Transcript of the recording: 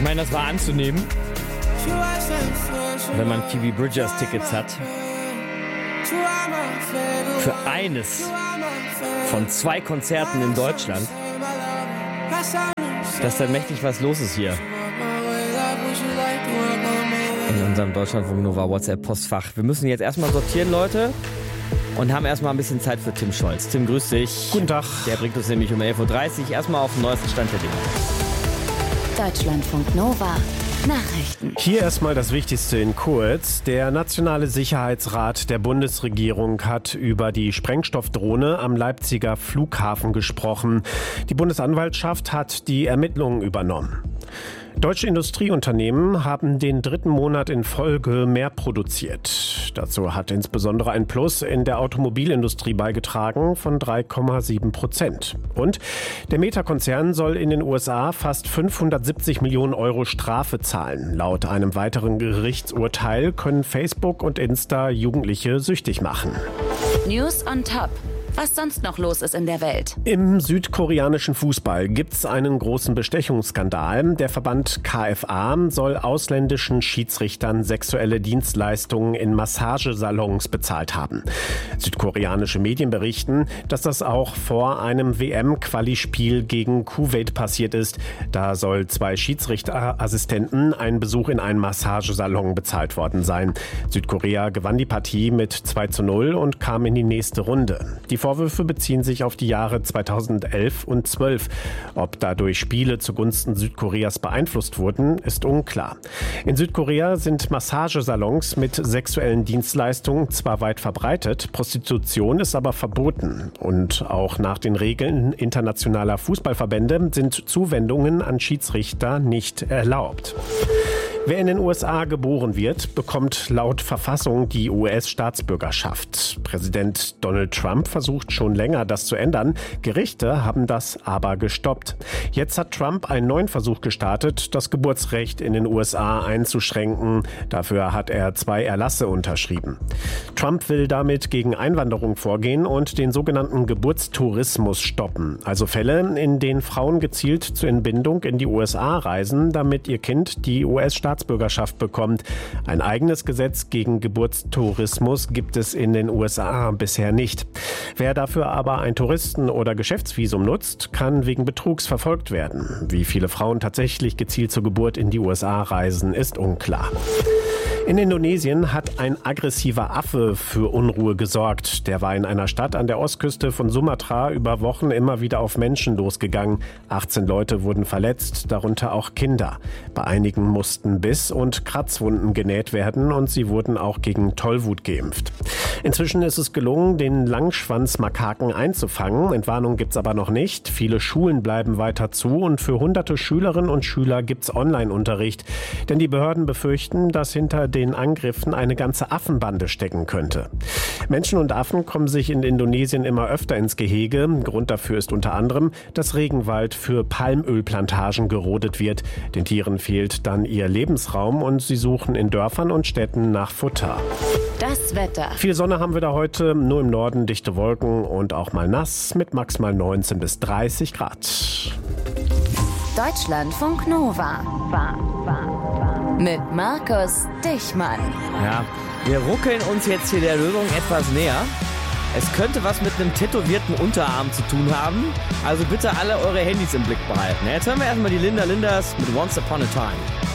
meine, das war anzunehmen, wenn man Phoebe Bridgers Tickets hat. Für eines von 2 Konzerten in Deutschland. Dass da mächtig was los ist hier. In unserem Deutschlandfunk Nova WhatsApp-Postfach. Wir müssen jetzt erstmal sortieren, Leute. Und haben erstmal ein bisschen Zeit für Tim Scholz. Tim, grüß dich. Guten Tag. Der bringt uns nämlich um 11.30 Uhr erstmal auf den neuesten Stand der Dinge. Deutschlandfunk Nova. Nachrichten. Hier erstmal das Wichtigste in kurz. Der Nationale Sicherheitsrat der Bundesregierung hat über die Sprengstoffdrohne am Leipziger Flughafen gesprochen. Die Bundesanwaltschaft hat die Ermittlungen übernommen. Deutsche Industrieunternehmen haben den 3. Monat in Folge mehr produziert. Dazu hat insbesondere ein Plus in der Automobilindustrie beigetragen von 3,7%. Und der Meta-Konzern soll in den USA fast 570 Millionen Euro Strafe zahlen. Laut einem weiteren Gerichtsurteil können Facebook und Insta Jugendliche süchtig machen. News on Top. Was sonst noch los ist in der Welt. Im südkoreanischen Fußball gibt es einen großen Bestechungsskandal. Der Verband KFA soll ausländischen Schiedsrichtern sexuelle Dienstleistungen in Massagesalons bezahlt haben. Südkoreanische Medien berichten, dass das auch vor einem WM-Quali-Spiel gegen Kuwait passiert ist. Da soll 2 Schiedsrichterassistenten einen Besuch in einen Massagesalon bezahlt worden sein. Südkorea gewann die Partie mit 2:0 und kam in die nächste Runde. Die Vorwürfe beziehen sich auf die Jahre 2011 und 2012. Ob dadurch Spiele zugunsten Südkoreas beeinflusst wurden, ist unklar. In Südkorea sind Massagesalons mit sexuellen Dienstleistungen zwar weit verbreitet, Prostitution ist aber verboten. Und auch nach den Regeln internationaler Fußballverbände sind Zuwendungen an Schiedsrichter nicht erlaubt. Wer in den USA geboren wird, bekommt laut Verfassung die US-Staatsbürgerschaft. Präsident Donald Trump versucht schon länger, das zu ändern. Gerichte haben das aber gestoppt. Jetzt hat Trump einen neuen Versuch gestartet, das Geburtsrecht in den USA einzuschränken. Dafür hat er 2 Erlasse unterschrieben. Trump will damit gegen Einwanderung vorgehen und den sogenannten Geburtstourismus stoppen. Also Fälle, in denen Frauen gezielt zur Entbindung in die USA reisen, damit ihr Kind die US-Staatsbürgerschaft bekommt. Ein eigenes Gesetz gegen Geburtstourismus gibt es in den USA bisher nicht. Wer dafür aber ein Touristen- oder Geschäftsvisum nutzt, kann wegen Betrugs verfolgt werden. Wie viele Frauen tatsächlich gezielt zur Geburt in die USA reisen, ist unklar. In Indonesien hat ein aggressiver Affe für Unruhe gesorgt. Der war in einer Stadt an der Ostküste von Sumatra über Wochen immer wieder auf Menschen losgegangen. 18 Leute wurden verletzt, darunter auch Kinder. Bei einigen mussten Biss- und Kratzwunden genäht werden und sie wurden auch gegen Tollwut geimpft. Inzwischen ist es gelungen, den Langschwanzmakaken einzufangen. Entwarnung gibt's aber noch nicht. Viele Schulen bleiben weiter zu und für hunderte Schülerinnen und Schüler gibt's Online-Unterricht. Denn die Behörden befürchten, dass hinter den Angriffen eine ganze Affenbande stecken könnte. Menschen und Affen kommen sich in Indonesien immer öfter ins Gehege. Grund dafür ist unter anderem, dass Regenwald für Palmölplantagen gerodet wird. Den Tieren fehlt dann ihr Lebensraum und sie suchen in Dörfern und Städten nach Futter. Das Wetter. Viel Sonne haben wir da heute, nur im Norden dichte Wolken und auch mal nass mit maximal 19 bis 30 Grad. Deutschlandfunk Nova. Mit Markus Dichmann. Ja, wir ruckeln uns jetzt hier der Lösung etwas näher. Es könnte was mit einem tätowierten Unterarm zu tun haben. Also bitte alle eure Handys im Blick behalten. Jetzt hören wir erstmal die Linda Linders mit Once Upon a Time.